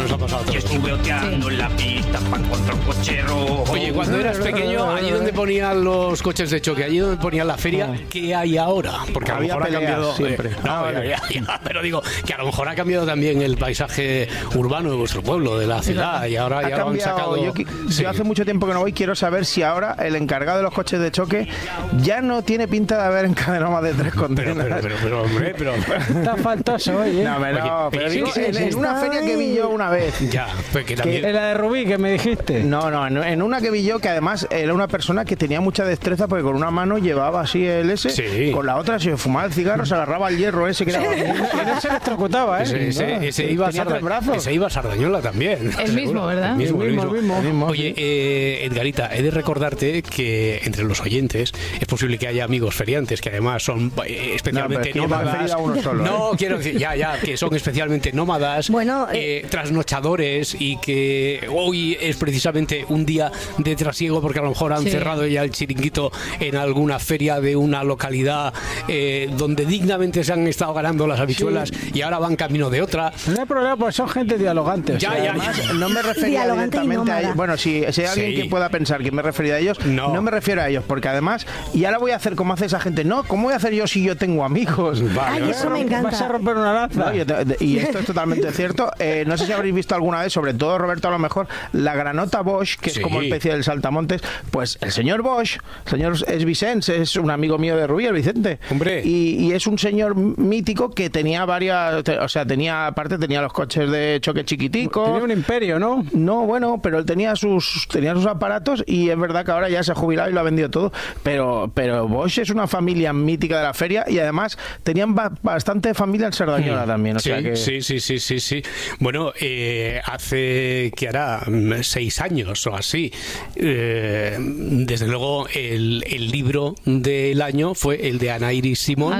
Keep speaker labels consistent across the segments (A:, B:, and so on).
A: nos ha pasado a todos.
B: Y estuve oteando en la pista para encontrar un coche rojo.
A: Oye, cuando eras pequeño, allí donde ponían los coches de choque, allí donde ponían la feria, ¿qué hay ahora? Porque a lo mejor ha cambiado
C: siempre.
A: pero digo que a lo mejor ha cambiado también el paisaje urbano de vuestro pueblo, de la ciudad, y ahora ya lo han sacado.
C: Yo hace mucho tiempo que no voy, quiero saber si ahora el encargado de los coches de choque ya no tiene pinta de haber encadenado más de 3 condenas.
A: Pero hombre,
D: está faltoso hoy, ¿eh?
C: Pero digo, en una feria que vi yo una vez.
A: Ya, pues que también.
D: En la de Rubí, que me dijiste.
C: No, en una que vi yo, que además era una persona que tenía mucha destreza, porque con una mano llevaba así el S, con la otra se fumaba el cigarro, se agarraba el hierro ese que era.
D: Y no se electrocutaba, ¿eh?
A: Ese iba a Sardañola también.
E: El mismo, ¿verdad?
A: El mismo. Oye, Edgarita, he de recordarte que entre los oyentes es posible que haya amigos feriantes que además son especialmente nómadas. No, quiero decir, que son especialmente nómadas, trasnochadores, y que hoy es precisamente un día de trasiego porque a lo mejor han cerrado ya el chiringuito en alguna feria de una localidad donde dignamente se han estado ganando las habichuelas y ahora van camino de otra.
D: No hay problema, pues son gente dialogante.
C: Además, no me refería directamente a ellos. Bueno, si hay alguien que pueda pensar que me refería a ellos, no me refiero a ellos, porque además, y ahora voy a hacer como hace esa gente. No, ¿cómo voy a hacer yo si yo tengo amigos?
F: Ay, eso me encanta.
D: Vas a romper una lanza.
C: Y esto es totalmente cierto. No sé si habréis visto alguna vez, sobre todo Roberto a lo mejor, la granota Bosch, que es como especie del saltamontes. Pues el señor Bosch, el señor es Vicens, es un amigo mío de Rubí, el Vicente.
A: Hombre.
C: Y es un señor mítico que tenía tenía los coches de choque chiquiticos.
D: Tenía un imperio, ¿no?
C: No, bueno, pero él tenía sus aparatos, y es verdad que ahora ya se ha jubilado y lo ha vendido todo. Pero Bosch es una familia mítica de la feria, y además tenían bastante familia en Sardañola también.
A: Sí. Bueno, hace que hará 6 años o así. Desde luego el libro del año fue el de Ana Iris Simón.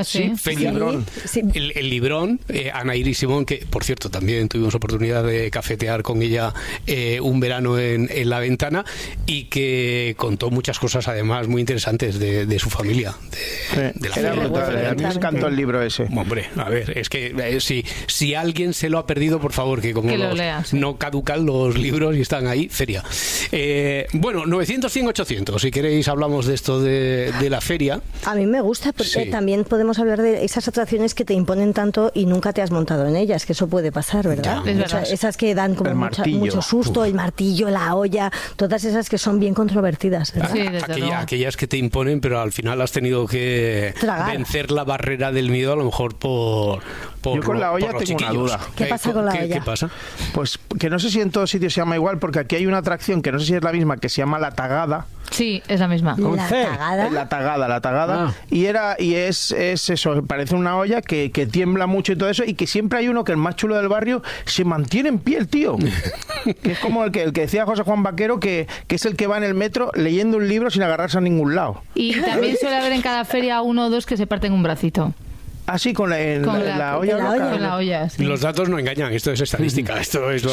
A: El librón, Ana Iris Simón, que por cierto también tuvimos oportunidad de cafetear con ella un verano en La Ventana, y que contó muchas cosas además muy interesantes de su familia, de la feria.
C: A mí me encantó el libro ese.
A: Hombre, a ver, es que si alguien se lo ha perdido, por favor, que como no caducan los libros y están ahí, feria. Bueno, 900, 100, 800, si queréis hablamos de esto de la feria.
F: A mí me gusta, porque también podemos hablar de esas atracciones que te imponen tanto y nunca te has montado en ellas, que eso puede pasar, ¿verdad? Esas que dan como mucho susto, el martillo, la olla, todas esas que son bien controvertidas, ¿verdad?
A: Aquellas que te imponen, pero al final has tenido que vencer la barrera del miedo, a lo mejor por
C: yo con la olla tengo una duda.
F: ¿Qué pasa con la olla?
A: ¿Qué pasa?
C: Pues que no sé si en todos sitios se llama igual, porque aquí hay una atracción que no sé si es la misma, que se llama la tagada.
E: Sí, es la misma.
C: La tagada. Y es eso, parece una olla que tiembla mucho y todo eso, y que siempre hay uno que el más chulo del barrio se mantiene en pie, el tío. Que es como el que decía José Juan Vaquero, que es el que va en el metro leyendo un libro sin agarrarse a ningún lado.
E: Y también suele haber en cada feria 1 o 2 que se parten un bracito.
C: Así con la olla.
E: Con la olla, sí.
A: Los datos no engañan, esto es estadística. Esto es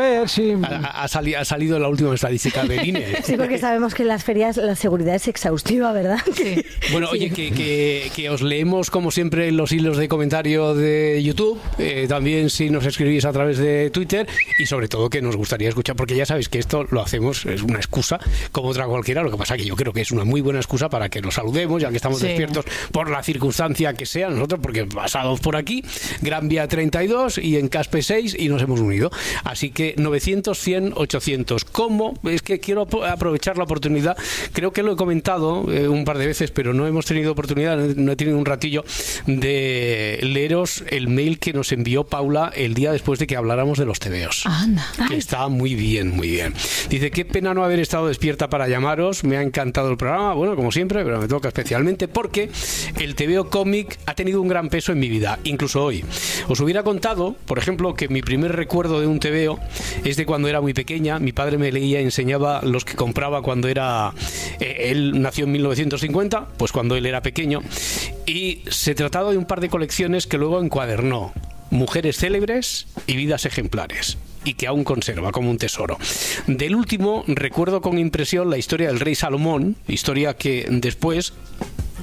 A: ha salido la última estadística del INE.
F: Sí, porque sabemos que en las ferias la seguridad es exhaustiva, ¿verdad?
E: Sí.
A: Bueno, oye, que os leemos como siempre los hilos de comentario de YouTube, también si nos escribís a través de Twitter, y sobre todo que nos gustaría escuchar, porque ya sabéis que esto lo hacemos, es una excusa como otra cualquiera, lo que pasa que yo creo que es una muy buena excusa para que nos saludemos, ya que estamos despiertos por la circunstancia que sea, nosotros porque pasados por aquí, Gran Vía 32 y en Caspe 6, y nos hemos unido. Así que 900, 100, 800. ¿Cómo? Es que quiero aprovechar la oportunidad. Creo que lo he comentado un par de veces, pero no hemos tenido oportunidad, no he tenido un ratillo de leeros el mail que nos envió Paula el día después de que habláramos de los tebeos.
E: Anda.
A: Que está muy bien, muy bien. Dice, qué pena no haber estado despierta para llamaros. Me ha encantado el programa, bueno, como siempre, pero me toca especialmente porque el tebeo cómic ha tenido un gran peso en mi vida, incluso hoy. Os hubiera contado, por ejemplo, que mi primer recuerdo de un tebeo es de cuando era muy pequeña. Mi padre me leía y enseñaba los que compraba cuando era... él nació en 1950, pues cuando él era pequeño, y se trataba de un par de colecciones que luego encuadernó: Mujeres célebres y Vidas ejemplares, y que aún conserva como un tesoro. Del último recuerdo con impresión la historia del rey Salomón, historia que después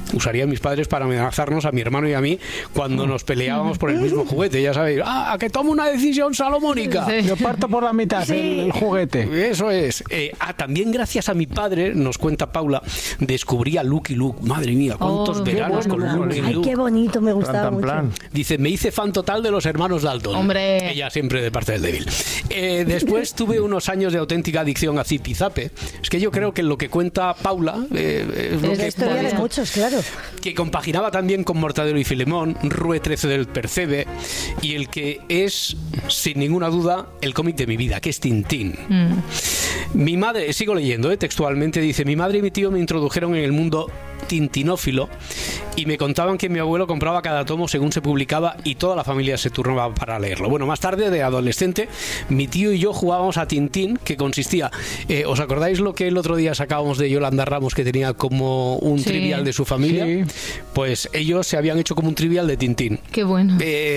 A: usarían mis padres para amenazarnos a mi hermano y a mí cuando nos peleábamos por el mismo juguete. Ya sabéis, a que tomo una decisión salomónica.
D: Sí. Yo parto por la mitad el juguete.
A: Eso es. También gracias a mi padre, nos cuenta Paula, descubrí a Lucky Luke. Madre mía, cuántos veranos con Lucky Luke.
F: Ay, qué bonito, me gustaba mucho.
A: Dice, me hice fan total de los hermanos Dalton.
E: Hombre.
A: Ella siempre de parte del débil. Después tuve unos años de auténtica adicción a Zipizape. Es que yo creo que lo que cuenta Paula es
F: la historia de muchos, claro.
A: Que compaginaba también con Mortadelo y Filemón, Rue 13 del Percebe y el que es, sin ninguna duda, el cómic de mi vida, que es Tintín. Mi madre, sigo leyendo textualmente, dice, mi madre y mi tío me introdujeron en el mundo tintinófilo y me contaban que mi abuelo compraba cada tomo según se publicaba y toda la familia se turnaba para leerlo. Bueno, más tarde, de adolescente, mi tío y yo jugábamos a Tintín, que consistía, ¿os acordáis lo que el otro día sacábamos de Yolanda Ramos, que tenía como un trivial de su familia? Sí. Pues ellos se habían hecho como un trivial de Tintín.
E: Qué bueno.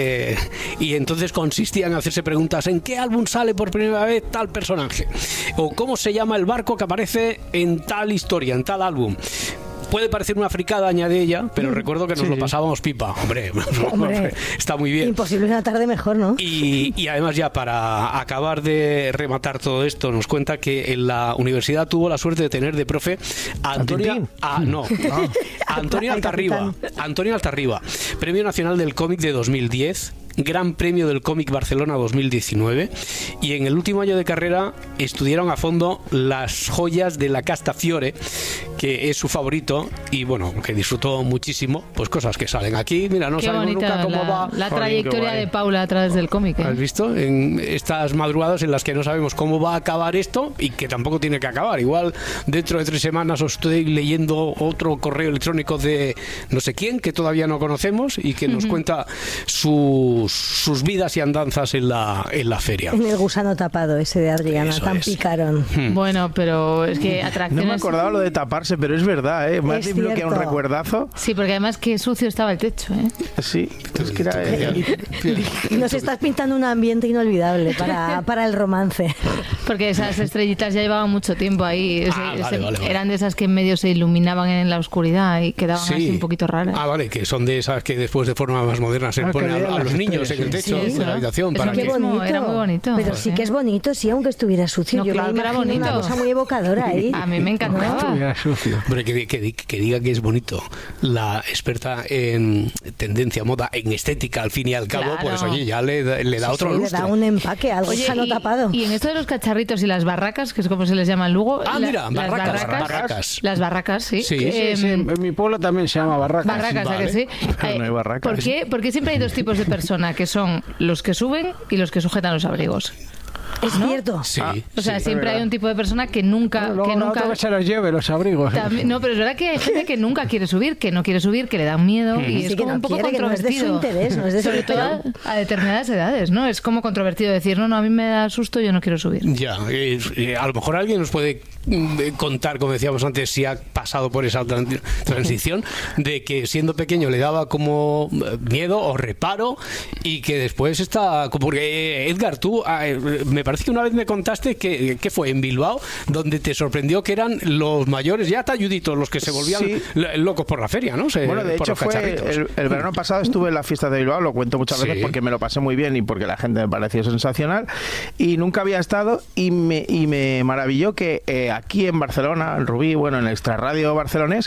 A: Y entonces consistía en hacerse preguntas, ¿en qué álbum sale por primera vez tal personaje? O ¿cómo se llama el barco que aparece en tal historia, en tal álbum? Puede parecer una fricada, añade ella, pero recuerdo que nos lo pasábamos pipa. Hombre, está muy bien.
F: Imposible una tarde mejor, ¿no?
A: Y además, ya para acabar de rematar todo esto, nos cuenta que en la universidad tuvo la suerte de tener de profe a Antonio Altarriba. Antonio Altarriba, Premio Nacional del Cómic de 2010. Gran Premio del Cómic Barcelona 2019, y en el último año de carrera estudiaron a fondo las joyas de la Castafiore, que es su favorito, y bueno, que disfrutó muchísimo, pues cosas que salen aquí. Mira, no sabemos nunca cómo va
E: la trayectoria de Paula a través del cómic.
A: ¿Has visto? En estas madrugadas en las que no sabemos cómo va a acabar esto y que tampoco tiene que acabar. Igual dentro de 3 semanas os estoy leyendo otro correo electrónico de no sé quién que todavía no conocemos y que nos cuenta sus vidas y andanzas en la feria.
F: En el gusano tapado ese de Adriana, eso tan picarón.
E: Bueno, pero es que atracciones...
C: No me acordaba lo de taparse, pero es verdad, ¿eh? Más desbloquea un recuerdazo.
E: Sí, porque además que sucio estaba el techo, ¿eh?
C: Sí, es que era...
F: Nos estás pintando un ambiente inolvidable para el romance.
E: Porque esas estrellitas ya llevaban mucho tiempo ahí.
A: Vale.
E: Eran de esas que en medio se iluminaban en la oscuridad y quedaban así un poquito raras.
A: Vale, que son de esas que después de forma más moderna se ponen a los niños en el techo de la habitación.
E: Para que bonito. Era muy bonito.
F: Pero sí que es bonito, sí, aunque estuviera sucio.
E: No,
F: yo
E: claro,
F: me
E: era bonito.
F: Una cosa muy evocadora ahí.
E: A mí me encantaba.
A: Hombre, que diga que es bonito la experta en tendencia, moda, en estética, al fin y al cabo, pues oye, ya le da otro lustre.
F: Le da un empaque, algo sano tapado.
E: Y en esto de los cacharritos y las barracas, que es como se les llama en Lugo.
A: Mira, barracas.
E: Las barracas, sí.
D: Sí, en mi pueblo también se llama barracas.
E: Barracas, ¿a que sí?
C: Pero no hay barracas.
E: Porque siempre hay dos tipos de persona, que son los que suben y los que sujetan los abrigos.
F: Es cierto.
A: Sí.
E: O sea, siempre hay un tipo de persona que nunca...
D: que se los lleve los abrigos.
E: No, pero es verdad que hay gente que nunca quiere subir, que no quiere subir, que le dan miedo y es como un poco controvertido.
F: No es de su interés, no es de su
E: Sobre todo a determinadas edades, ¿no? Es como controvertido decir, no, a mí me da susto, yo no quiero subir.
A: Ya, a lo mejor alguien nos puede contar, como decíamos antes, si ha pasado por esa transición de que siendo pequeño le daba como miedo o reparo y que después está... Porque Edgar, tú me parece que una vez me contaste que fue en Bilbao donde te sorprendió que eran los mayores, ya talluditos, los que se volvían locos por la feria, ¿no?
C: Bueno, de hecho fue el verano pasado estuve en la fiesta de Bilbao, lo cuento muchas veces porque me lo pasé muy bien y porque la gente me pareció sensacional y nunca había estado y me maravilló que aquí en Barcelona, en Rubí, bueno, en el Extrarradio barcelonés,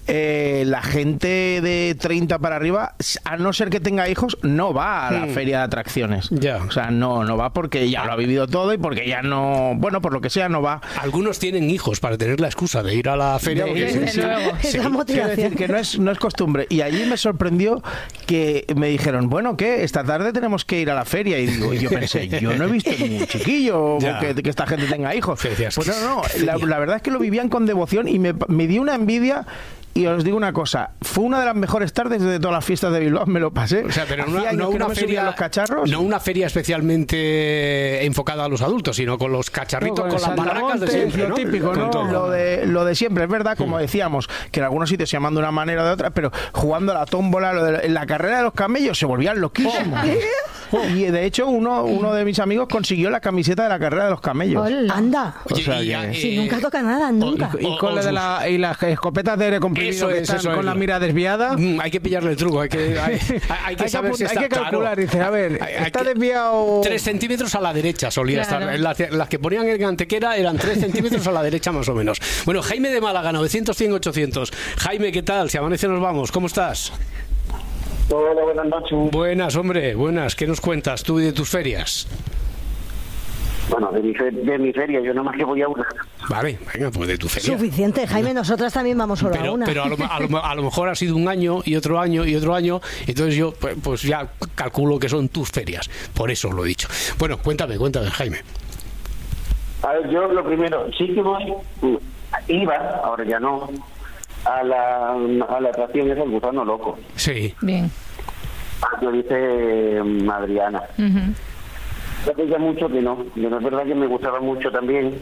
C: la gente de 30 para arriba, a no ser que tenga hijos, no va a la feria de atracciones. O sea, no va porque ya lo ha vivido todo y porque ya no, bueno, por lo que sea, no va.
A: Algunos tienen hijos para tener la excusa de ir a la feria.
F: Es la motivación.
C: Quiero decir que no es costumbre. Y allí me sorprendió que me dijeron, bueno, ¿qué? Esta tarde tenemos que ir a la feria. Y yo pensé, yo no he visto ni un chiquillo que esta gente tenga hijos. Pues no, la verdad es que lo vivían con devoción y me dio una envidia. Y os digo una cosa, fue una de las mejores tardes de todas las fiestas de Bilbao, me lo pasé.
A: O sea, pero no una feria,
C: los cacharros.
A: No una feria especialmente enfocada a los adultos, sino con los cacharritos, con las barracas de siempre,
C: ¿no? Típico, ¿no? Lo de siempre, es verdad, como decíamos, que en algunos sitios se llaman de una manera o de otra, pero jugando a la tómbola, en la carrera de los camellos se volvían loquísimos. Y de hecho uno de mis amigos consiguió la camiseta de la carrera de los camellos.
F: Anda.
C: O sea,
F: si nunca toca nada, nunca.
D: Y con las escopetas de aire comprimido que están con la mira desviada.
A: Hay que pillarle el truco, hay que saber si está.
D: Hay que calcular, dice, a ver, está desviado
A: 3 centímetros a la derecha solía estar. Las que ponían en Antequera eran 3 centímetros a la derecha más o menos. Bueno, Jaime de Málaga, 900, 100, 800. Jaime, ¿qué tal? Si amanece nos vamos. ¿Cómo estás?
G: Hola, buenas noches.
A: Buenas, hombre, buenas. ¿Qué nos cuentas tú de tus ferias?
G: Bueno, de mi feria, yo nada más que voy a una.
A: Vale, venga, pues de tu feria.
F: Suficiente, Jaime, nosotras también vamos solo a una.
A: Pero a lo mejor ha sido un año y otro año y otro año, entonces yo pues ya calculo que son tus ferias, por eso lo he dicho. Bueno, cuéntame, Jaime.
G: A ver, yo lo primero, sí que iba, ahora ya no, a la atracción esa, el gusano loco.
A: Sí.
E: Bien.
G: Lo dice Adriana. Hace ya mucho que no es verdad que me gustaba mucho también.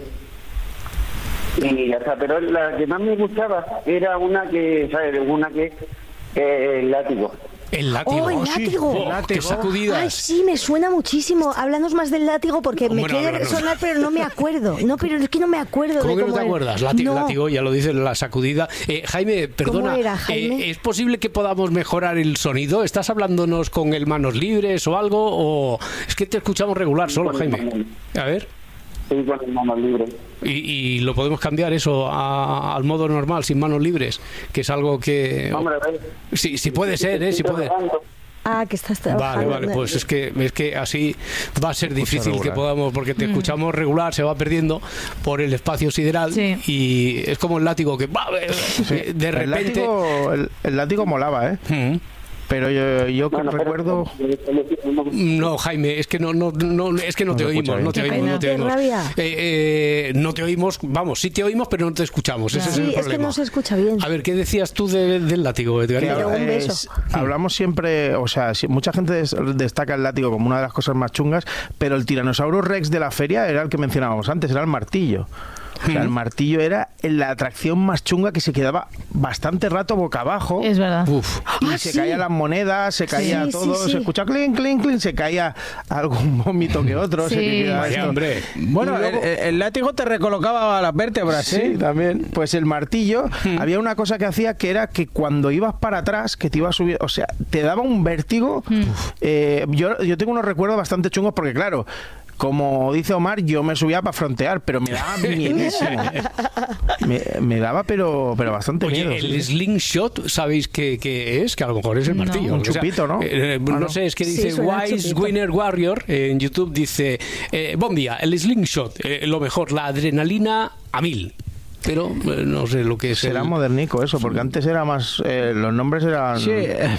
G: Y ya está, pero la que más me gustaba era una que, ¿sabes? El látigo.
A: El látigo.
F: ¡Oh, el látigo!
A: ¡Qué sacudidas!
F: Ay, sí, me suena muchísimo. Háblanos más del látigo porque me quiere sonar, pero no me acuerdo. No, pero es que no me acuerdo.
A: ¿Cómo que no te acuerdas? Látigo, ya lo dice, la sacudida. Jaime, perdona.
F: ¿Cómo era, Jaime?
A: ¿Es posible que podamos mejorar el sonido? ¿Estás hablándonos con el manos libres o algo? ¿O es que te escuchamos regular solo, Jaime? A ver.
G: Sí, con el manos libres.
A: Y lo podemos cambiar eso al modo normal, sin manos libres, que es algo que...
G: Hombre,
A: sí puede ser, sí puede.
F: Ah, que estás trabajando.
A: Vale, pues es que así va a ser difícil que podamos, porque te escuchamos regular, se va perdiendo por el espacio sideral y es como el látigo que de repente...
C: El látigo molaba, ¿eh? Pero yo recuerdo...
A: No, Jaime, es que no te oímos, no te oímos. Vamos, sí te oímos, pero no te escuchamos. Ese es el problema.
F: Es que no se escucha bien.
A: A ver, ¿qué decías tú del látigo, Edgar?
F: Un beso.
C: Hablamos siempre, o sea, mucha gente destaca el látigo como una de las cosas más chungas, pero el Tyrannosaurus Rex de la feria era el que mencionábamos antes, era el martillo. O sea, el martillo era la atracción más chunga, que se quedaba bastante rato boca abajo.
E: Es verdad.
C: Y se caían las monedas, se caía todo, se escucha clink, clink, clink, se caía algún vómito que otro.
A: Hombre.
D: Bueno, luego, el látigo te recolocaba las vértebras,
C: sí, también. Pues el martillo, había una cosa que hacía, que era que cuando ibas para atrás, que te ibas a subir, o sea, te daba un vértigo. Yo tengo unos recuerdos bastante chungos, porque claro, como dice Omar, yo me subía para frontear, pero me daba miedísimo. me daba, pero bastante miedo.
A: El slingshot, ¿sabéis qué es? Que a lo mejor es el martillo.
C: Un chupito, ¿no?
A: No sé, es que dice Wise Winner Warrior en YouTube, dice, buen día, el slingshot, lo mejor, la adrenalina a 1000. Pero no sé lo que es.
C: Será modernico eso, porque antes era más... los nombres eran...
D: Sí,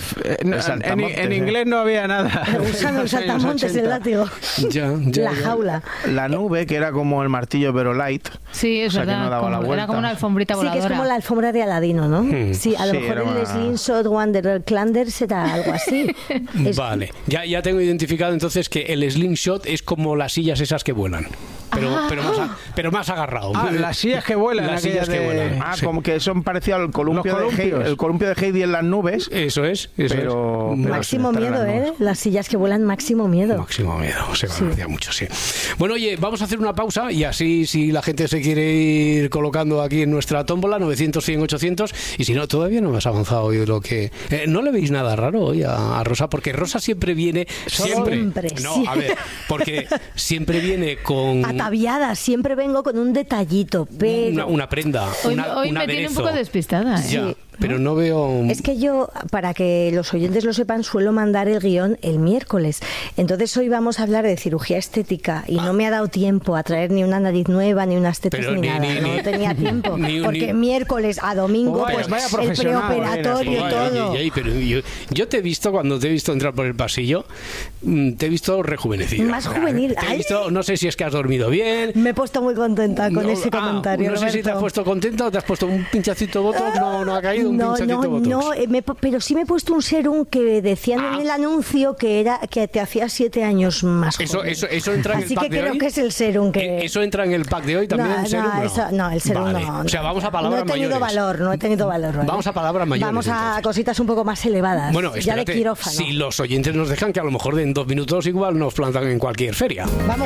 D: en inglés no había nada.
F: Usando el saltamontes, el látigo. La jaula.
C: La nube, que era como el martillo, pero light.
E: Sí, es verdad.
C: Que no daba la vuelta.
E: Era como una alfombrita voladora.
F: Sí, que es como la alfombra de Aladino, ¿no? Sí, a lo mejor el Slingshot Wanderer Clander será algo así.
A: Vale, ya tengo identificado entonces que el slingshot es como las sillas esas que vuelan. Pero más agarrado.
D: Las sillas que vuelan.
A: Las sillas que vuelan.
C: Como que son parecidas al columpio de Heidi. El columpio de Heidi en las nubes.
A: Eso es.
C: Pero
F: máximo miedo, ¿eh? Las sillas que vuelan, máximo miedo.
A: Máximo miedo, se valoraría mucho, sí. Bueno, oye, vamos a hacer una pausa y así, si la gente se quiere ir colocando aquí en nuestra tómbola, 900, 100, 800, y si no, todavía no has avanzado hoy lo que... ¿No le veis nada raro hoy a Rosa? Porque Rosa siempre viene... Siempre. No, a ver, porque siempre viene con...
F: Ataviada, siempre vengo con un detallito, pero...
A: Una prenda,
E: hoy me tiene un poco despistada.
A: Ya,
F: sí.
A: pero no veo...
F: Es que yo, para que los oyentes lo sepan, suelo mandar el guión el miércoles. Entonces hoy vamos a hablar de cirugía estética y no me ha dado tiempo a traer ni una nariz nueva, ni unas tetas, ni nada. No tenía tiempo. Porque miércoles a domingo, pues el preoperatorio y todo.
A: Pero yo te he visto, cuando te he visto entrar por el pasillo, te he visto rejuvenecida.
F: Más juvenil.
A: Te he visto, no sé si es que has dormido bien.
F: Me he puesto muy contenta con ese comentario,
A: No sé si te has puesto contenta o te has puesto un pinchacito de botox, no ha caído. metido un pinchacito Botox?
F: No, pero sí me he puesto un serum que decían en el anuncio que te hacía 7 años más joven.
A: Eso entra en el pack de hoy.
F: Así que creo que es el serum que...
A: ¿Eso entra en el pack de hoy también?
F: No,
A: el serum,
F: el serum
A: vale.
F: no.
A: O sea, vamos a palabras mayores.
F: No he tenido valor. ¿Vale?
A: Vamos a palabras mayores.
F: Vamos a
A: entonces.
F: cositas un poco más elevadas.
A: Bueno,
F: ya de quirófano.
A: Si los oyentes nos dejan, que a lo mejor en 2 minutos igual nos plantan en cualquier feria.
F: Vamos.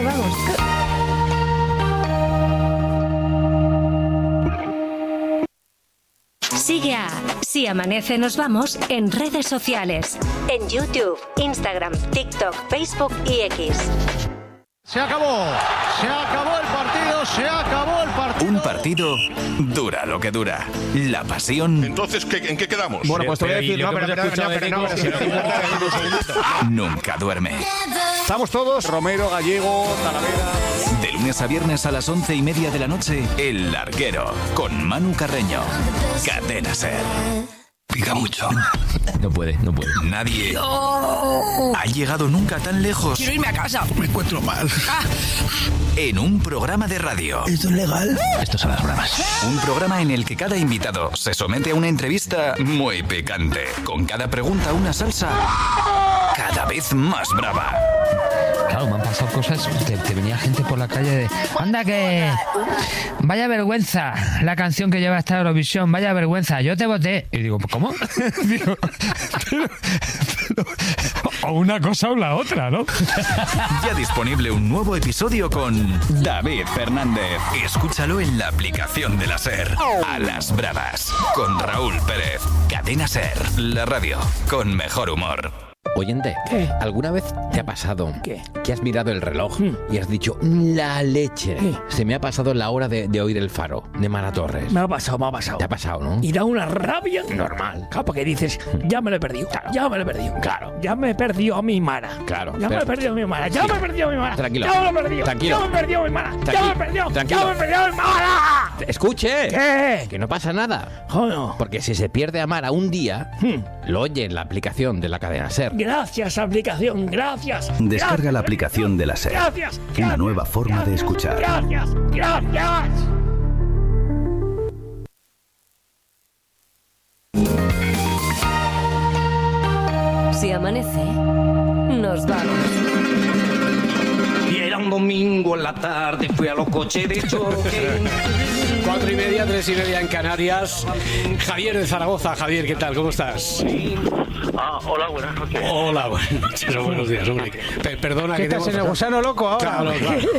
H: Sigue a Si Amanece Nos Vamos en redes sociales. En YouTube, Instagram, TikTok, Facebook y X.
D: Se acabó el partido.
I: Un partido dura lo que dura. La pasión.
J: Entonces, ¿en qué quedamos?
D: Bueno, pues te voy a decir,
I: Nunca duerme.
K: Estamos todos, Romero, Gallego, Talavera.
I: De lunes a viernes a las 11:30 de la noche, El Larguero, con Manu Carreño. Cadena Ser. Pica mucho.
L: No puede.
I: Nadie ha llegado nunca tan lejos.
L: Quiero irme a casa.
J: Me encuentro mal.
I: En un programa de radio.
L: ¿Esto es legal? Esto son las bromas.
I: Un programa en el que cada invitado se somete a una entrevista muy picante. Con cada pregunta una salsa cada vez más brava.
L: Claro, me han pasado cosas que venía gente por la calle de... ¡Anda que... Vaya vergüenza la canción que lleva esta Eurovisión! ¡Vaya vergüenza! Yo te voté. Y digo, ¿cómo? Digo, pero, o una cosa o la otra, ¿no?
I: Ya disponible un nuevo episodio con David Fernández. Escúchalo en la aplicación de la SER. A las bravas. Con Raúl Pérez. Cadena SER. La radio con mejor humor.
M: Oyente,
D: ¿qué?
M: ¿Alguna vez te ha pasado
D: ¿qué?
M: Que has mirado el reloj y has dicho, la leche?
D: ¿Qué?
M: Se me ha pasado la hora de oír El Faro, de Mara Torres.
D: Me ha pasado.
M: Te ha pasado, ¿no?
D: Y da una rabia.
M: Normal.
D: Claro, porque dices, ya me lo he perdido.
M: Claro.
D: Ya me lo he perdido.
M: Claro.
D: Ya me he perdido a mi Mara.
M: Claro.
D: Ya me he perdido a mi Mara. Ya me he perdido a mi Mara.
M: Tranquilo.
D: Ya me lo he perdido.
M: Tranquilo.
D: Ya me he perdido a mi Mara.
M: Tranquilo.
D: Ya me he perdido.
M: Tranquilo.
D: Ya me he perdido a mi Mara.
M: ¡Escuche!
D: ¿Qué?
M: Que no pasa nada.
D: Joder.
M: Porque si se pierde a Mara un día, lo oye en la aplicación de la cadena SER.
D: Gracias, aplicación. Gracias.
N: Descarga la aplicación de la SER.
D: Gracias.
N: Una nueva forma de escuchar.
D: Gracias.
H: Si amanece, nos vamos.
B: Y era un domingo en la tarde, fui a los coches de choque.
A: 4:30, 3:30 en Canarias. Javier de Zaragoza. Javier, ¿qué tal? ¿Cómo estás?
O: Hola, buenas noches.
A: Hola, buenas noches o buenos días, hombre. Perdona
D: que
A: estás
D: en el gusano loco ahora.
A: Claro.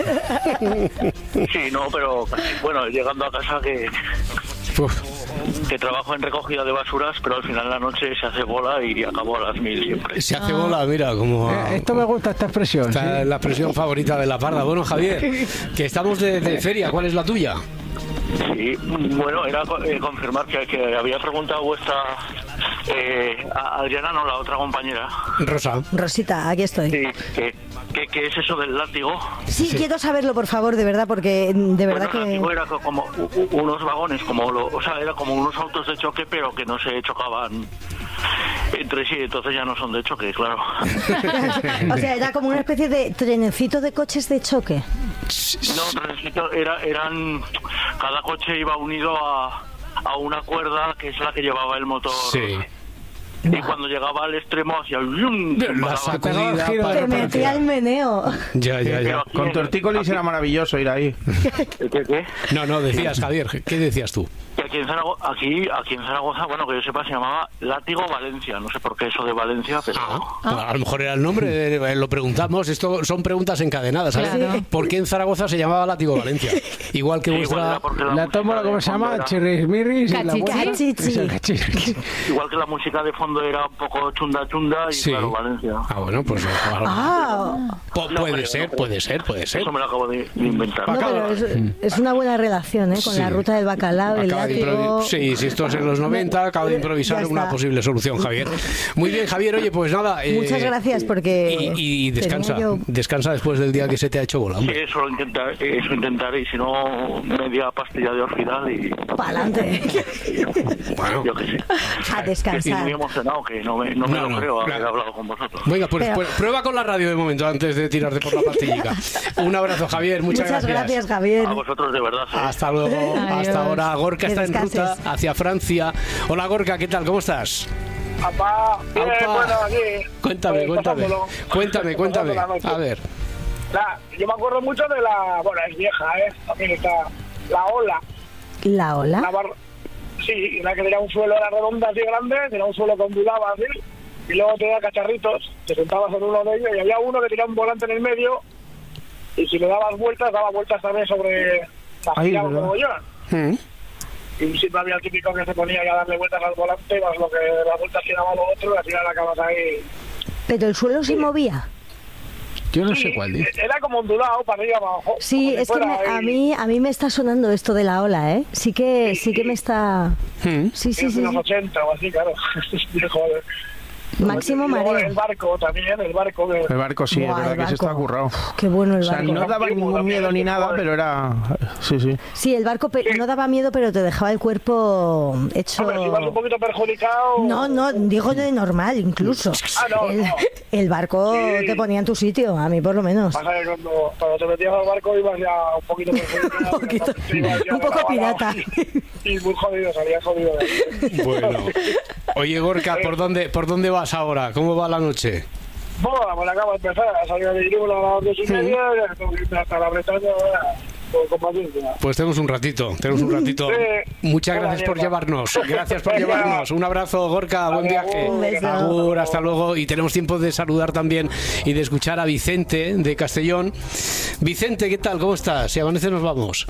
O: Sí, no, pero bueno, llegando a casa que trabajo en recogida de basuras, pero al final de la noche se hace bola y acabo a las 1000 siempre.
A: Se hace bola, mira, como...
D: Esto me gusta, esta expresión.
A: Esta es la expresión favorita de la parda. Bueno, Javier, que estamos de feria, ¿cuál es la tuya?
O: Sí, bueno, era confirmar que había preguntado vuestra Adriana, no, la otra compañera.
F: Rosita, aquí estoy.
O: Sí, ¿qué es eso del látigo?
F: Sí, quiero saberlo, por favor, de verdad, porque de verdad que...
O: El látigo era como unos vagones, o sea, era como unos autos de choque, pero que no se chocaban entre sí, entonces ya no son de choque, claro.
F: O sea, era como una especie de trenecito de coches de choque.
O: No, trenecito, eran... Cada coche iba unido a una cuerda que es la que llevaba el motor. Sí. Y cuando llegaba al extremo hacía
A: la sacudida,
F: te metía el meneo.
A: Ya.
C: Con tortícolis era maravilloso ir ahí.
O: ¿Qué?
A: No, decías, Javier, ¿qué decías tú?
O: Que aquí en Zaragoza, bueno, que yo sepa, se llamaba Látigo Valencia. No sé por qué eso de Valencia, pero...
A: A lo mejor era el nombre, lo preguntamos. Esto son preguntas encadenadas, ¿sabes? Claro. ¿Por qué en Zaragoza se llamaba Látigo Valencia? Igual que vuestra...
D: La tómbola, ¿cómo se llama? Chirrismirris.
F: Cachichi.
O: Igual que la música de fondo era un poco chunda y claro, Valencia.
A: Bueno, pues... Puede ser.
O: Eso me lo acabo de inventar.
F: No, pero es una buena relación, con la ruta del bacalao, el látigo...
A: Sí, si esto es en los 90, acabo de improvisar una posible solución, Javier. Muy bien, Javier, oye, pues nada...
F: Muchas gracias, porque...
A: Y descansa después del día que se te ha hecho bola.
O: Sí, eso intentaré, y si no, media pastilla de orfidal y...
F: ¡Pa'lante!
A: Bueno,
O: yo qué sé.
F: A descansar.
O: Estoy muy emocionado, que no me lo creo haber hablado con vosotros.
A: Venga, pues prueba con la radio de momento antes de tirarte por la pastillica. Un abrazo, Javier, muchas
F: gracias, Javier.
O: A vosotros, de verdad.
A: Hasta luego.
F: Adiós.
A: Hasta ahora. Gorka está en ruta hacia Francia. Hola, Gorka, ¿qué tal? ¿Cómo estás?
P: Apá, bueno, aquí.
A: Cuéntame. A ver.
P: Yo me acuerdo mucho de bueno, es vieja, también está la ola.
F: ¿La ola?
P: Sí, la que tenía un suelo, era redonda así grande, tenía un suelo que ondulaba así, y luego tenía cacharritos, te sentabas en uno de ellos, y había uno que tenía un volante en el medio, y si le dabas vueltas, daba vueltas también sobre la gira como yo. Y siempre había el típico que se ponía ya a darle vueltas al volante, más lo que las vueltas que daba lo otro, y al final acabas ahí.
F: ¿Pero el suelo se movía?
D: Yo no sé cuál dice.
P: Era como ondulado para arriba, para abajo.
F: Sí, es que a mí me está sonando esto de la ola, ¿eh? Sí que me está... Sí.
P: En los 80 o así, claro. Joder.
F: Máximo mareo.
P: El barco también, el barco.
C: El barco sí, es verdad que se está currado.
F: Qué bueno el barco.
C: O sea, no daba ningún miedo ni nada, pero era... Sí.
F: Sí, el barco no daba miedo, pero te dejaba el cuerpo hecho...
P: Hombre, si ibas un poquito perjudicado...
F: No, digo de normal, incluso. El barco te ponía en tu sitio, a mí por lo menos.
P: Pasa que cuando te metías al barco ibas ya un poquito perjudicado.
F: un poco pirata.
P: Y muy jodido, salías jodido de ahí.
A: Bueno. Oye, Gorka, ¿por dónde vas ahora? ¿Cómo va la noche?
P: Bueno, pues acabo de empezar, salí de Irún a las 2:30, ya tengo que irme hasta la Bretaña, con paciencia.
A: Pues tenemos un ratito. Muchas gracias por llevarnos. Gracias por llevarnos. Un abrazo, Gorka, buen viaje. Agur, hasta luego. Y tenemos tiempo de saludar también y de escuchar a Vicente de Castellón. Vicente, ¿qué tal? ¿Cómo estás? Si amanece nos vamos.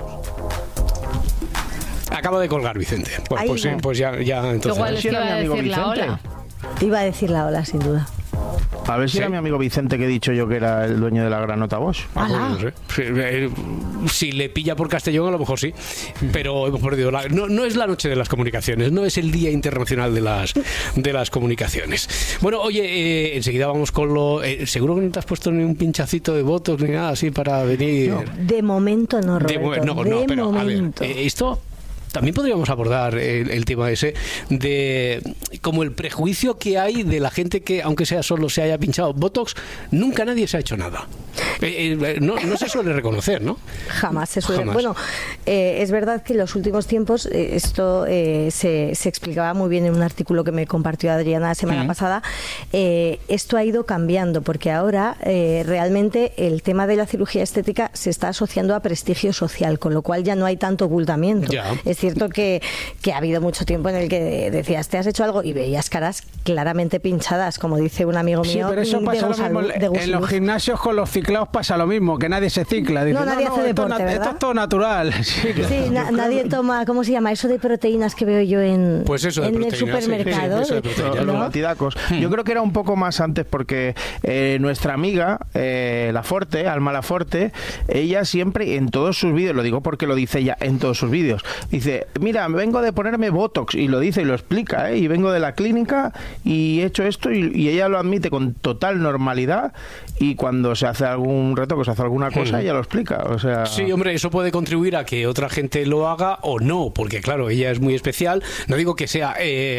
A: Acaba de colgar Vicente. Pues ya entonces.
E: Igual es que iba a decir la ola.
F: Iba a decir la ola, sin duda.
C: A ver si era mi amigo Vicente que he dicho yo que era el dueño de la Granota Bosch.
A: No sé. Si le pilla por Castellón, a lo mejor sí. Pero hemos perdido no es la noche de las comunicaciones, no es el Día Internacional de las Comunicaciones. Bueno, oye, enseguida vamos con lo... seguro que no te has puesto ni un pinchacito de Botox ni nada así para venir...
F: No, de momento no, Roberto.
A: No, pero a ver, esto... También podríamos abordar el tema ese de como el prejuicio que hay de la gente que, aunque sea solo se haya pinchado Botox, nunca nadie se ha hecho nada. No se suele reconocer, ¿no?
F: Jamás se suele. Bueno, es verdad que en los últimos tiempos esto se explicaba muy bien en un artículo que me compartió Adriana la semana pasada. Esto ha ido cambiando porque ahora realmente el tema de la cirugía estética se está asociando a prestigio social, con lo cual ya no hay tanto ocultamiento. Es cierto que ha habido mucho tiempo en el que decías, ¿te has hecho algo? Y veías caras claramente pinchadas, como dice un amigo mío.
D: Sí, pero eso pasa lo mismo en los gimnasios con los ciclados, pasa lo mismo, que nadie se cicla. Dice,
F: nadie hace deporte, ¿verdad?
D: Esto es todo natural. Sí,
F: nadie toma, ¿cómo se llama? Eso de proteínas que veo yo en el supermercado.
C: Los batidacos. Yo creo que era un poco más antes porque nuestra amiga, La Forte, Alma La Forte, ella siempre en todos sus vídeos, lo digo porque lo dice ella en todos sus vídeos, dice, mira, vengo de ponerme Botox, y lo dice y lo explica, y vengo de la clínica y he hecho esto, y ella lo admite con total normalidad, y cuando se hace algún retoque, se hace alguna cosa, ella lo explica. O sea...
A: Sí, hombre, eso puede contribuir a que otra gente lo haga o no, porque claro, ella es muy especial. No digo que sea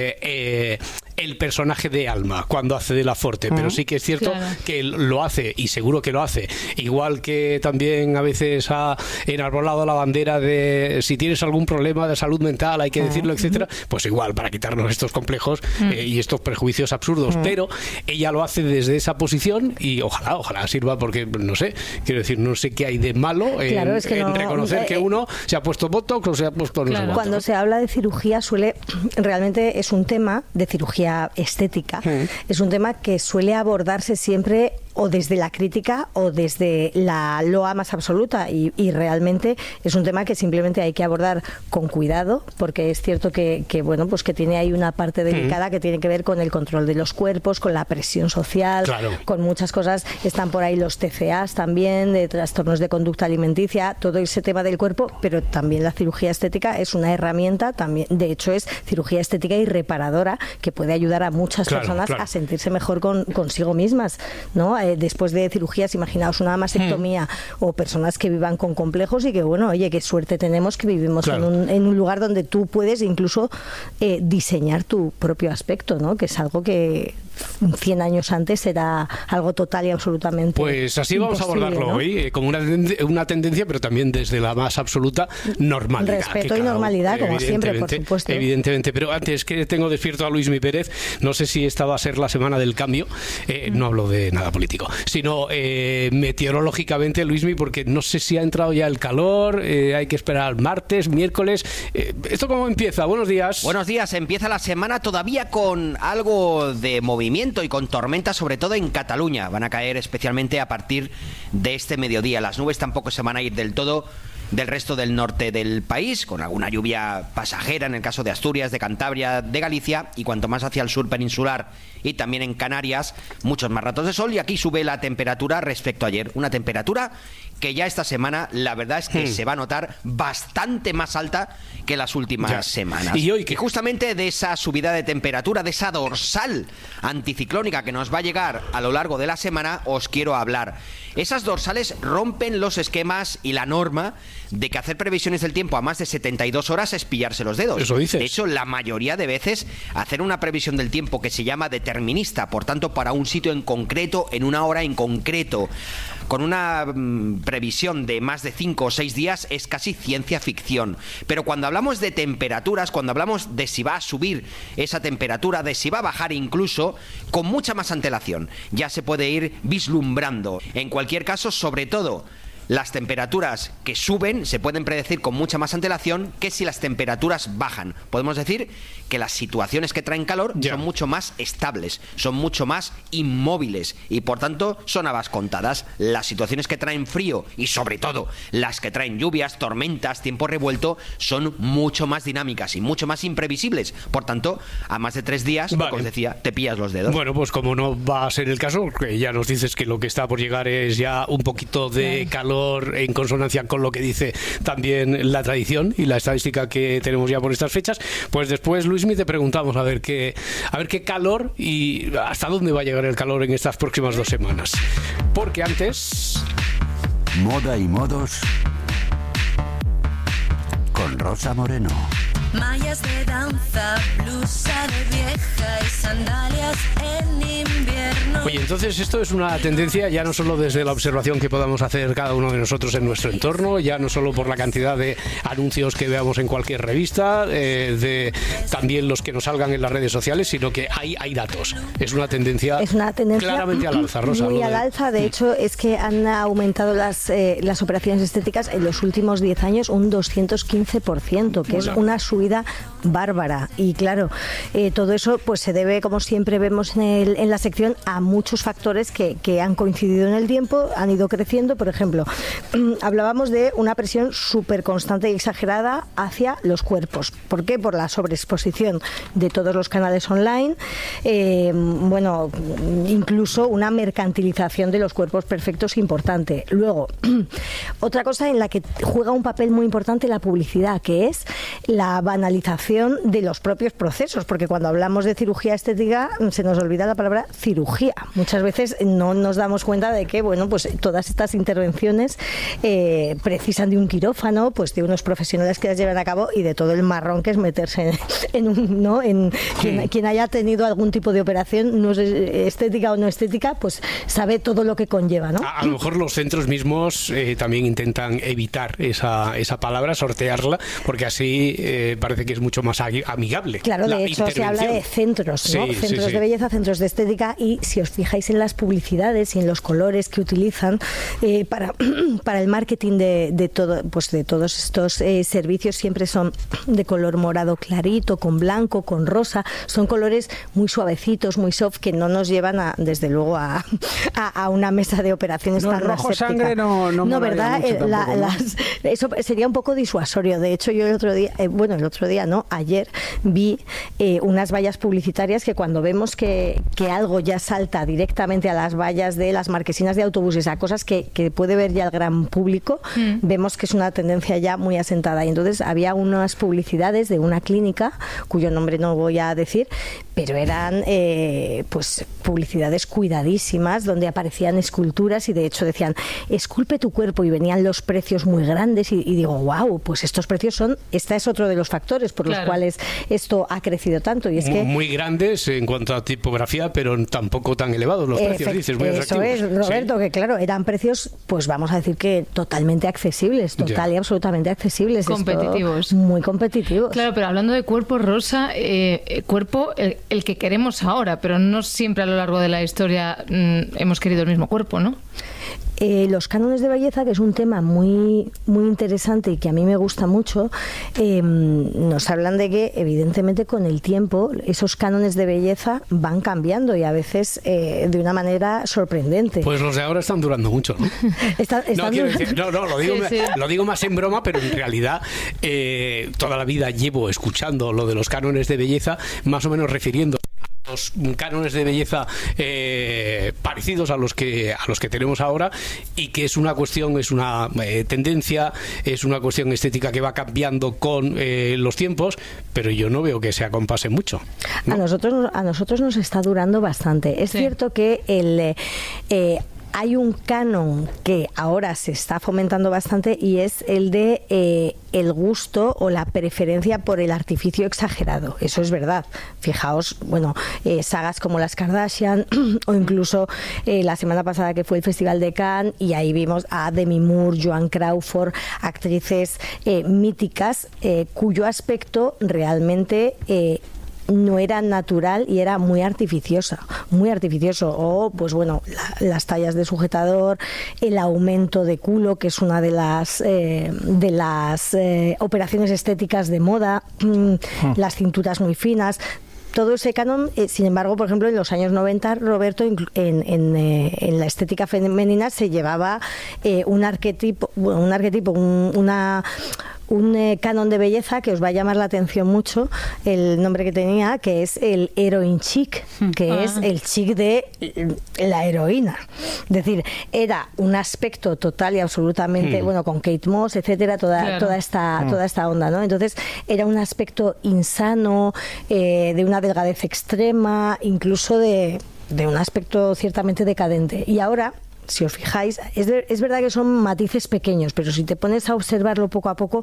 A: el personaje de Alma cuando hace de La Forte, pero sí que es cierto que lo hace, y seguro que lo hace, igual que también a veces ha enarbolado la bandera de si tienes algún problema de salud mental hay que decirlo, etcétera, pues igual, para quitarnos estos complejos y estos prejuicios absurdos, pero ella lo hace desde esa posición y ojalá sirva, porque no sé, quiero decir, no sé qué hay de malo en reconocer que uno se ha puesto Botox o se ha puesto no sé cuánto.
F: Cuando se habla de cirugía realmente es un tema de cirugía estética, es un tema que suele abordarse siempre o desde la crítica o desde la loa más absoluta, y realmente es un tema que simplemente hay que abordar con cuidado, porque es cierto que bueno, pues que tiene ahí una parte delicada que tiene que ver con el control de los cuerpos, con la presión social, con muchas cosas. Están por ahí los TCAs también, de trastornos de conducta alimenticia, todo ese tema del cuerpo, pero también la cirugía estética es una herramienta, también, de hecho es cirugía estética y reparadora, que puede ayudar a muchas personas a sentirse mejor consigo mismas, ¿no? después de cirugías, imaginaos una mastectomía o personas que vivan con complejos y que, bueno, oye, qué suerte tenemos que vivimos en un lugar donde tú puedes incluso diseñar tu propio aspecto, ¿no? Que es algo que 100 años antes era algo total y absolutamente
A: pues así vamos a abordarlo, ¿no? Hoy, como una tendencia, pero también desde la más absoluta normalidad.
F: Respeto y normalidad, como siempre, por supuesto.
A: Evidentemente, pero antes que tengo despierto a Luismi Pérez, no sé si esta va a ser la semana del cambio, no hablo de nada político, sino meteorológicamente, Luismi, porque no sé si ha entrado ya el calor, hay que esperar martes, miércoles. ¿Esto cómo empieza? Buenos días.
Q: Buenos días, empieza la semana todavía con algo de movimiento y con tormentas, sobre todo en Cataluña. Van a caer especialmente a partir de este mediodía. Las nubes tampoco se van a ir del todo del resto del norte del país, con alguna lluvia pasajera en el caso de Asturias, de Cantabria, de Galicia, y cuanto más hacia el sur peninsular y también en Canarias, muchos más ratos de sol, y aquí sube la temperatura respecto a ayer. Una temperatura que ya esta semana la verdad es que se va a notar bastante más alta que las últimas semanas. Y justamente de esa subida de temperatura, de esa dorsal anticiclónica que nos va a llegar a lo largo de la semana, os quiero hablar. Esas dorsales rompen los esquemas y la norma de que hacer previsiones del tiempo a más de 72 horas es pillarse los dedos.
A: Eso dices.
Q: De hecho, la mayoría de veces hacer una previsión del tiempo que se llama determinista, por tanto, para un sitio en concreto, en una hora en concreto, con una previsión de más de 5 o 6 días, es casi ciencia ficción. Pero cuando hablamos de temperaturas, cuando hablamos de si va a subir esa temperatura, de si va a bajar incluso, con mucha más antelación, ya se puede ir vislumbrando. En cualquier caso, sobre todo, las temperaturas que suben se pueden predecir con mucha más antelación que si las temperaturas bajan. Podemos decir que las situaciones que traen calor son mucho más estables, son mucho más inmóviles y por tanto son habas contadas. Las situaciones que traen frío y sobre todo las que traen lluvias, tormentas, tiempo revuelto son mucho más dinámicas y mucho más imprevisibles. Por tanto, a más de 3 días, como os decía, te pillas los dedos.
A: Bueno, pues como no va a ser el caso, que ya nos dices que lo que está por llegar es ya un poquito de calor en consonancia con lo que dice también la tradición y la estadística que tenemos ya por estas fechas, pues después, Luismi, te preguntamos a ver qué calor y hasta dónde va a llegar el calor en estas próximas 2 semanas. Porque antes...
N: Moda y modos con Rosa Moreno.
R: Mallas de danza, blusa de vieja y sandalias en invierno.
A: Oye, entonces esto es una tendencia ya no solo desde la observación que podamos hacer cada uno de nosotros en nuestro entorno, ya no solo por la cantidad de anuncios que veamos en cualquier revista, de también los que nos salgan en las redes sociales, sino que hay datos. Es una tendencia claramente al alza, Rosa.
F: Muy al alza, de hecho es que han aumentado las operaciones estéticas en los últimos 10 años un 215%, que es una subida bárbara. Y claro, todo eso pues se debe, como siempre vemos en la sección, a muchos factores que han coincidido en el tiempo, han ido creciendo. Por ejemplo, hablábamos de una presión súper constante y exagerada hacia los cuerpos. ¿Por qué? Por la sobreexposición de todos los canales online, bueno, incluso una mercantilización de los cuerpos perfectos importante. Luego, otra cosa en la que juega un papel muy importante la publicidad, que es la banalización de los propios procesos, porque cuando hablamos de cirugía estética se nos olvida la palabra cirugía. Muchas veces no nos damos cuenta de que, bueno, pues todas estas intervenciones precisan de un quirófano, pues de unos profesionales que las llevan a cabo y de todo el marrón que es meterse quien haya tenido algún tipo de operación, no es estética o no estética, pues sabe todo lo que conlleva, ¿no?
A: A lo mejor los centros mismos también intentan evitar esa palabra, sortearla, porque así parece que es mucho más amigable.
F: Claro, de hecho se habla de centros, ¿no? Centros de belleza, centros de estética, y si os fijáis en las publicidades y en los colores que utilizan para el marketing de todos estos servicios, siempre son de color morado clarito, con blanco, con rosa, son colores muy suavecitos, muy soft, que no nos llevan desde luego a una mesa de operaciones tan
D: rojo
F: aséptica.
D: Sangre no
F: ¿verdad?
D: Tampoco, ¿no?
F: Eso sería un poco disuasorio. De hecho, yo ayer vi unas vallas publicitarias que cuando vemos que algo ya salta directamente a las vallas de las marquesinas de autobuses, a cosas que puede ver ya el gran público, vemos que es una tendencia ya muy asentada. Y entonces había unas publicidades de una clínica, cuyo nombre no voy a decir, pero eran pues publicidades cuidadísimas donde aparecían esculturas y de hecho decían esculpe tu cuerpo y venían los precios muy grandes y digo wow, pues estos precios este es otro de los factores por los cuales esto ha crecido tanto y es que
A: muy grandes en cuanto a tipografía, pero tampoco tan elevados los precios, dices, muy atractivos.
F: Eso es, Roberto, que claro, eran precios, pues vamos a decir que totalmente accesibles, total y absolutamente accesibles.
E: Competitivos.
F: Muy competitivos.
E: Claro, pero hablando de cuerpo, Rosa, cuerpo el que queremos ahora, pero no siempre a lo largo de la historia hemos querido el mismo cuerpo, ¿no?
F: Los cánones de belleza, que es un tema muy, muy interesante y que a mí me gusta mucho, nos hablan de que evidentemente con el tiempo esos cánones de belleza van cambiando y a veces de una manera sorprendente.
A: Pues los de ahora están durando mucho, ¿no? Lo digo más en broma, pero en realidad toda la vida llevo escuchando lo de los cánones de belleza, más o menos refiriendo los cánones de belleza parecidos a los que tenemos ahora, y que es una cuestión, es una tendencia, es una cuestión estética que va cambiando con los tiempos, pero yo no veo que se acompase mucho, ¿no?
F: A nosotros nos está durando bastante. Es cierto que hay un canon que ahora se está fomentando bastante y es el de el gusto o la preferencia por el artificio exagerado. Eso es verdad. Fijaos, bueno, sagas como las Kardashian o incluso la semana pasada que fue el Festival de Cannes y ahí vimos a Demi Moore, Joan Crawford, actrices míticas cuyo aspecto realmente no era natural y era muy artificioso. O, pues bueno, las tallas de sujetador, el aumento de culo, que es una de las operaciones estéticas de moda, las cinturas muy finas. Todo ese canon, sin embargo, por ejemplo, en los años 90, Roberto, en la estética femenina se llevaba un canon de belleza que os va a llamar la atención mucho, el nombre que tenía, que es el heroin chic, que es el chic de la heroína. Es decir, era un aspecto total y absolutamente, bueno, con Kate Moss, etcétera, toda esta onda, ¿no? Entonces, era un aspecto insano, de una delgadez extrema, incluso de un aspecto ciertamente decadente. Y ahora, si os fijáis, es verdad que son matices pequeños, pero si te pones a observarlo poco a poco,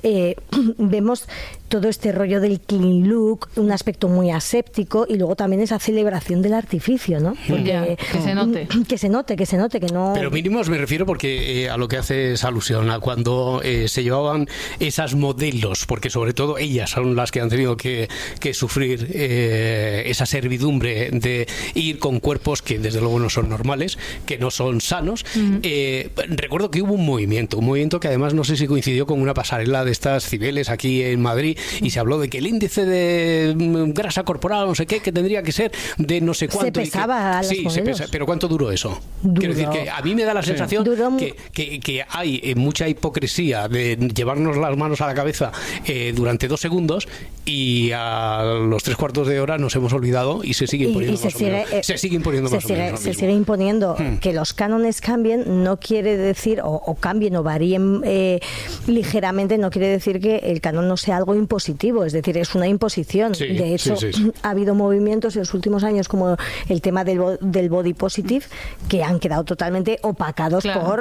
F: vemos todo este rollo del clean look, un aspecto muy aséptico y luego también esa celebración del artificio, ¿no?
E: Porque, que se note.
F: Que se note, que no...
A: Pero mínimos me refiero porque a lo que hace es alusión a cuando se llevaban esas modelos, porque sobre todo ellas son las que han tenido que sufrir esa servidumbre de ir con cuerpos que desde luego no son normales, que no son sanos. Recuerdo que hubo un movimiento que además no sé si coincidió con una pasarela de estas Cibeles aquí en Madrid, y se habló de que el índice de grasa corporal, no sé qué, que tendría que ser de no sé cuánto.
F: Se pesaba a los modelos.
A: Se pesa, pero ¿cuánto duró eso? Quiero decir que a mí me da la sensación que hay mucha hipocresía de llevarnos las manos a la cabeza durante 2 segundos y a los 3/4 de hora nos hemos olvidado y se sigue imponiendo se sigue
F: imponiendo que los cánones cambien no quiere decir, o cambien o varíen ligeramente, no quiere decir que el canon no sea algo impositivo, es decir, es una imposición. De hecho, ha habido movimientos en los últimos años como el tema del body positive que han quedado totalmente opacados por...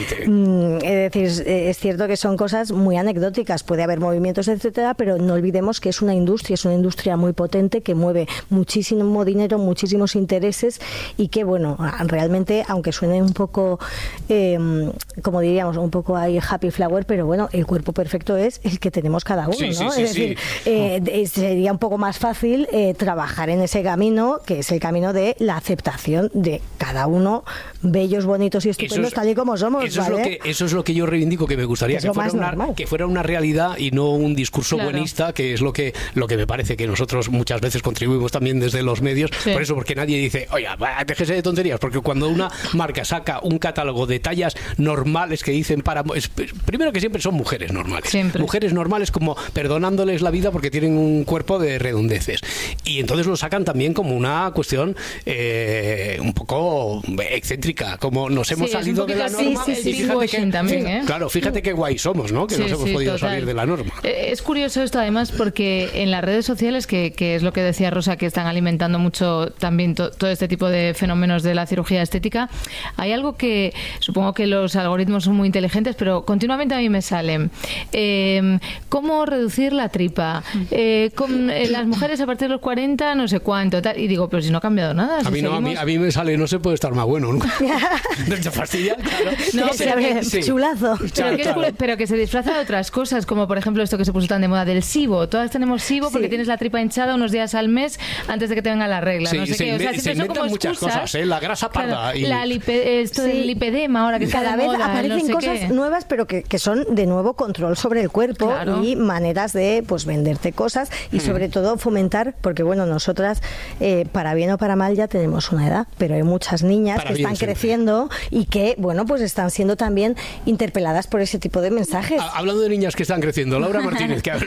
F: es decir, es cierto que son cosas muy anecdóticas, puede haber movimientos, etcétera, pero no olvidemos que es una industria muy potente que mueve muchísimo dinero, muchísimos intereses y que, bueno, realmente, aunque suene un poco, como diríamos, un poco ahí happy flower, pero bueno, el cuerpo perfecto es el que tenemos cada uno, ¿no? Es decir, sería un poco más fácil trabajar en ese camino, que es el camino de la aceptación de cada uno, bellos, bonitos y estupendos, tal y como somos.
A: Eso es lo que yo reivindico, que me gustaría que fuera una realidad y no un discurso buenista, que es lo que me parece que nosotros muchas veces contribuimos también desde los medios. Por eso, porque nadie dice, oye, déjese de tonterías, porque cuando una marca saca un catálogo de tallas normales que dicen primero que siempre son mujeres normales. Siempre. Mujeres normales como perdonándoles la vida porque tienen un cuerpo de redondeces. Y entonces lo sacan también como una cuestión un poco excéntrica, como nos hemos salido de la norma. Claro, fíjate qué guay somos, ¿no? Que nos hemos podido salir de la norma.
E: Es curioso esto además porque en las redes sociales, que es lo que decía Rosa, que están alimentando mucho también todo este tipo de fenómenos de la cirugía estética, hay algo que supongo que los algoritmos son muy inteligentes, pero continuamente a mí me salen cómo reducir la tripa, con las mujeres a partir de los 40 no sé cuánto, tal, y digo, pero si no ha cambiado nada.
A: A mí me sale, no se puede estar más bueno nunca. ¿Te fastidia? Claro.
F: No, chulazo.
E: Pero que se disfraza de otras cosas, como por ejemplo esto que se puso tan de moda del SIBO. Todas tenemos SIBO porque tienes la tripa hinchada unos días al mes antes de que te venga la regla. No sé qué. O sea,
A: se inventan muchas cosas, la grasa parda.
E: Claro, esto del lipedema ahora que
F: cada vez aparecen cosas nuevas, pero que son de nuevo control sobre el cuerpo y maneras de venderte cosas y sobre todo fomentar, porque bueno, nosotras para bien o para mal ya tenemos una edad, pero hay muchas niñas que están creciendo y que bueno, pues están siendo también interpeladas por ese tipo de mensajes.
A: Hablando de niñas que están creciendo, Laura Martínez, que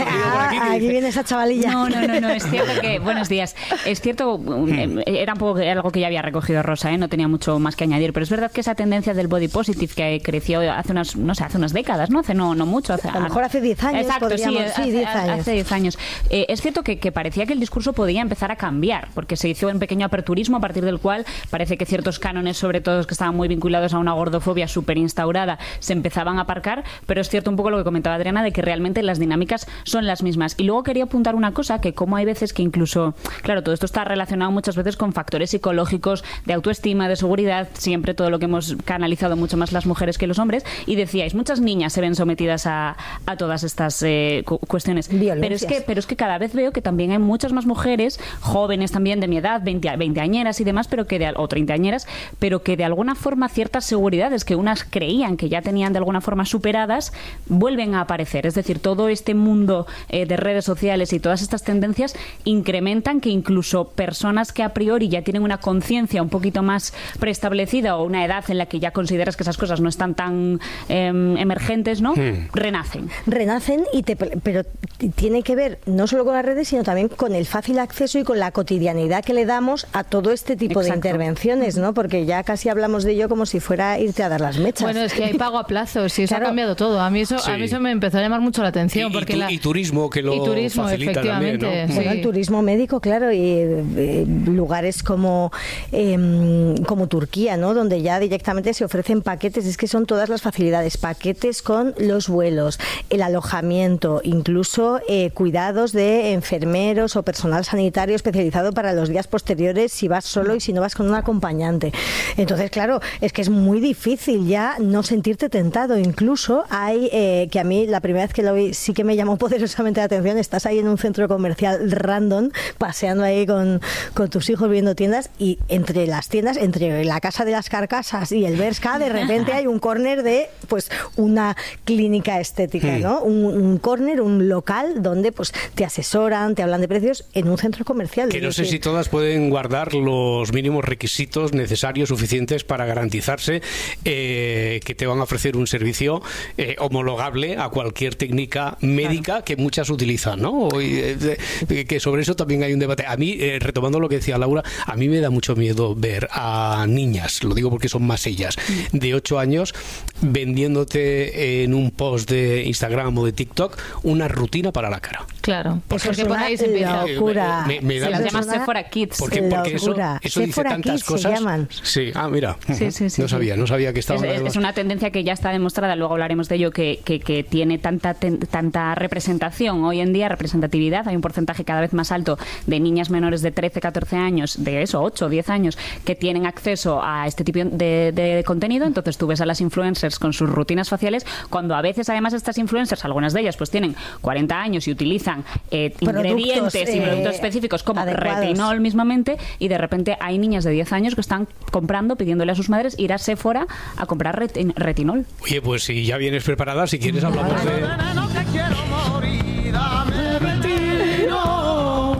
F: aquí viene esa chavalilla.
S: No, es cierto que buenos días. Es cierto, era un poco algo que ya había recogido Rosa, no tenía mucho más que añadir, pero es verdad que esa tendencia del body positive que creció hace unas décadas, ¿no? No mucho.
F: A lo mejor hace 10 años.
S: Exacto, sí, 10 años. Hace 10 años. Es cierto que parecía que el discurso podía empezar a cambiar, porque se hizo un pequeño aperturismo a partir del cual parece que ciertos cánones, sobre todo que estaban muy vinculados a una gordofobia súper instaurada, se empezaban a aparcar, pero es cierto un poco lo que comentaba Adriana, de que realmente las dinámicas son las mismas. Y luego quería apuntar una cosa, que como hay veces que incluso, claro, todo esto está relacionado muchas veces con factores psicológicos, de autoestima, de seguridad, siempre todo lo que hemos canalizado mucho más las mujeres que los hombres, y decíais, muchas niñas se ven sometidas a todas estas cuestiones. Pero es que cada vez veo que también hay muchas más mujeres, jóvenes también de mi edad, 20añeras y demás, o 30añeras, pero que de alguna forma ciertas seguridades que unas creían que ya tenían de alguna forma superadas, vuelven a aparecer. Es decir, todo este mundo de redes sociales y todas estas tendencias incrementan que incluso personas que a priori ya tienen una conciencia un poquito más preestablecida o una edad en la que ya consideras que esas cosas no están tan emergentes, ¿no? Renacen, pero tiene que ver no solo con las redes, sino también con el fácil acceso y con la cotidianidad que le damos a todo este tipo de intervenciones, ¿no? Porque ya casi hablamos de ello como si fuera irte a dar las mechas.
E: Bueno, es que hay pago a plazos y eso ha cambiado todo. A mí eso me empezó a llamar mucho la atención.
A: Y turismo, que lo facilita también, ¿no?
F: Bueno, el turismo médico, claro, y lugares como Turquía, ¿no? Donde ya directamente se ofrecen paquetes, es que son todas las facilidades, paquetes con los vuelos, el alojamiento, incluso cuidados de enfermeros o personal sanitario especializado para los días posteriores si vas solo y si no vas con un acompañante. Entonces, claro, es que es muy difícil ya no sentirte tentado. Incluso hay, que a mí la primera vez que lo vi sí que me llamó poderosamente la atención, estás ahí en un centro comercial random, paseando ahí con tus hijos viendo tiendas, y entre las tiendas, entre la Casa de las Carcasas y el Bershka, de repente hay un córner de una clínica estética, ¿no? Un córner, un local donde te asesoran, te hablan de precios en un centro comercial.
A: Que no sé si todas pueden guardar los mínimos requisitos necesarios, suficientes para garantizarse que te van a ofrecer un servicio homologable a cualquier técnica médica que muchas utilizan, ¿no? Que sobre eso también hay un debate. A mí, retomando lo que decía Laura, a mí me da mucho miedo ver a niñas, lo digo porque son más ellas, de 8 años vendiéndote en un post de Instagram o de TikTok una rutina para la cara.
E: Claro,
F: porque por ahí se empieza. Locura.
S: Me da
E: las llaman Sephora Kids.
A: Porque eso dice tantas cosas. Sí, mira, no sabía que estaba.
S: Es una tendencia que ya está demostrada, luego hablaremos de ello, que tiene tanta representación hoy en día, representatividad. Hay un porcentaje cada vez más alto de niñas menores de 13, 14 años, de 8 o 10 años, que tienen acceso a este tipo de contenido. Entonces tú ves a las influencers con sus rutinas faciales, cuando a veces además estas influencers, algunas de ellas pues tienen 40 años y utilizan ingredientes y productos específicos como retinol mismamente, y de repente hay niñas de 10 años que están comprando, pidiéndole a sus madres ir a Sephora a comprar retinol.
A: Oye, pues si ya vienes preparada, si quieres hablamos de...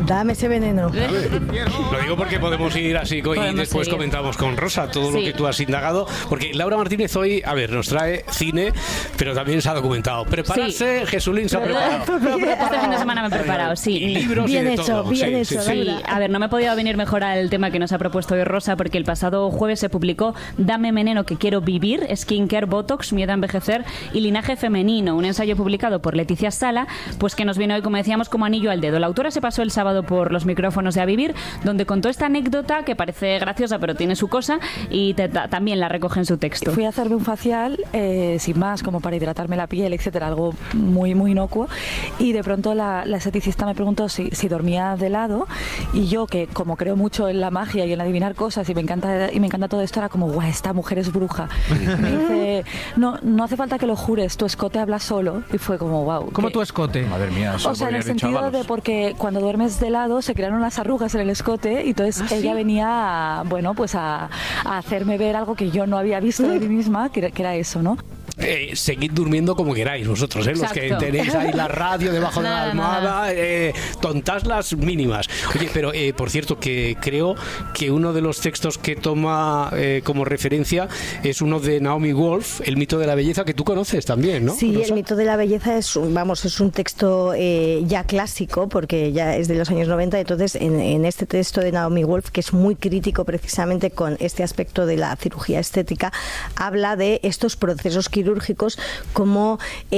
F: Dame ese veneno.
A: Lo digo porque podemos ir así y después comentamos con Rosa todo lo que tú has indagado. Porque Laura Martínez hoy, a ver, nos trae cine, pero también se ha documentado. Prepararse, Jesulín se ha preparado.
S: Este fin de semana me he preparado, sí.
A: Y libros bien y de
F: hecho,
A: todo.
F: Bien hecho,
S: sí. A ver, no me podía venir mejor al tema que nos ha propuesto hoy Rosa, porque el pasado jueves se publicó Dame veneno que quiero vivir, Skincare, Botox, miedo a envejecer y linaje femenino, un ensayo publicado por Leticia Sala, pues que nos viene hoy, como decíamos, como anillo al dedo. La autora se pasó el sábado por los micrófonos de A Vivir, donde contó esta anécdota que parece graciosa, pero tiene su cosa, y también la recoge en su texto.
T: Fui a hacerme un facial, sin más, como para hidratarme la piel, etcétera, algo muy, muy inocuo, y de pronto la esteticista me preguntó si dormía de lado, y yo, que como creo mucho en la magia y en adivinar cosas, y me encanta todo esto, era como, guau, esta mujer es bruja. Me dice, no hace falta que lo jures, tu escote habla solo, y fue como, wow.
D: ¿Cómo tu escote?
K: Madre mía, eso
T: o sea, en el sentido de porque cuando duermes de lado se crearon unas arrugas en el escote, y entonces ella venía, bueno, pues a hacerme ver algo que yo no había visto de mí misma, que era eso, ¿no?
A: Seguid durmiendo como queráis vosotros, los que tenéis ahí la radio debajo de la almohada, tontas las mínimas. Oye, pero por cierto, que creo que uno de los textos que toma como referencia es uno de Naomi Wolf, El mito de la belleza, que tú conoces también, ¿no?
F: Sí,
A: Rosa.
F: El mito de la belleza es un texto ya clásico, porque ya es de los años 90, entonces en este texto de Naomi Wolf, que es muy crítico precisamente con este aspecto de la cirugía estética, habla de estos procesos quirúrgicos como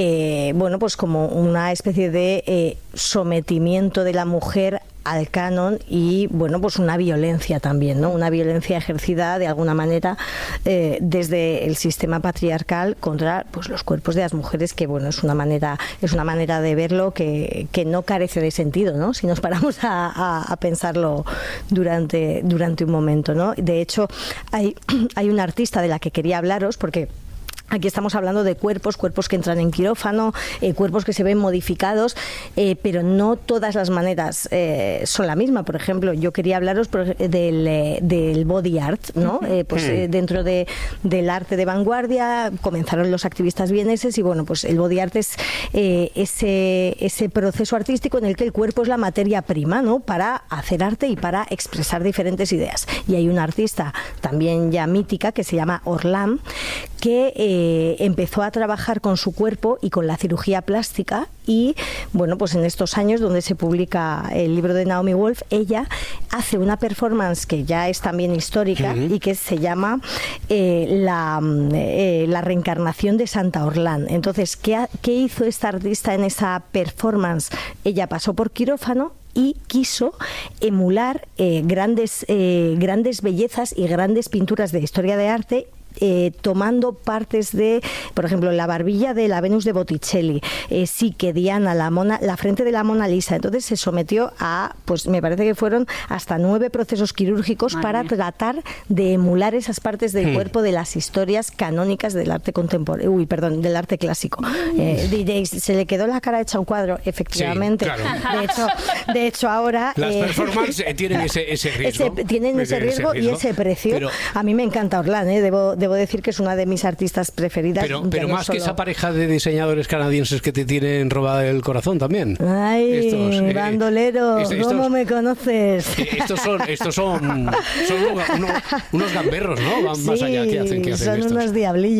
F: pues como una especie de sometimiento de la mujer al canon y pues una violencia también, ¿no? Una violencia ejercida de alguna manera desde el sistema patriarcal contra pues los cuerpos de las mujeres, que es una manera de verlo que no carece de sentido, ¿no? Si nos paramos a pensarlo durante un momento, ¿no? De hecho, hay una artista de la que quería hablaros, porque aquí estamos hablando de cuerpos que entran en quirófano, cuerpos que se ven modificados, pero no todas las maneras son la misma. Por ejemplo, yo quería hablaros del body art, ¿no? Dentro del arte de vanguardia comenzaron los activistas vieneses, y pues el body art es ese proceso artístico en el que el cuerpo es la materia prima, ¿no? Para hacer arte y para expresar diferentes ideas. Y hay una artista también ya mítica que se llama Orlam, que empezó a trabajar con su cuerpo y con la cirugía plástica, y pues en estos años donde se publica el libro de Naomi Wolf, ella hace una performance que ya es también histórica y que se llama la reencarnación de Santa Orlán. Entonces, ¿qué hizo esta artista en esa performance? Ella pasó por quirófano y quiso emular grandes bellezas y grandes pinturas de historia de arte, tomando partes de, por ejemplo, la barbilla de la Venus de Botticelli, Psique, Diana, la frente de la Mona Lisa. Entonces se sometió a, pues me parece que fueron hasta 9 procesos quirúrgicos para tratar de emular esas partes del cuerpo de las historias canónicas del arte contemporáneo, del arte clásico. Diréis, ¿se le quedó la cara hecha un cuadro? Efectivamente. Sí, claro. De hecho ahora
A: las performances tienen ese riesgo.
F: Tienen ese riesgo y ese precio. Pero a mí me encanta Orlán, debo decir que es una de mis artistas preferidas.
A: Pero más que esa pareja de diseñadores canadienses que te tienen robada el corazón también.
F: Ay, bandolero, ¿cómo me conoces?
A: Estos son unos gamberros, ¿no? Van más allá. ¿Qué hacen
F: son
A: estos?
F: Unos diablillos.